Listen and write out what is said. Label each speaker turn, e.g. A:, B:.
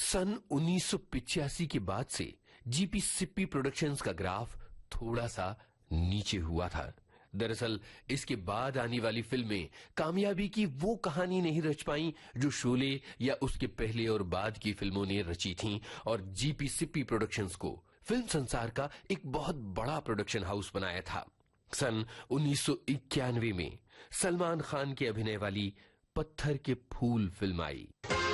A: सन 1985 के बाद से जीपी सिप्पी प्रोडक्शंस का ग्राफ थोड़ा सा नीचे हुआ था। दरअसल इसके बाद आने वाली फिल्में कामयाबी की वो कहानी नहीं रच पाई जो शोले या उसके पहले और बाद की फिल्मों ने रची थीं, और जीपी सिप्पी प्रोडक्शंस को फिल्म संसार का एक बहुत बड़ा प्रोडक्शन हाउस बनाया था। सन 1991 में सलमान खान के अभिनय वाली पत्थर के फूल फिल्म आई।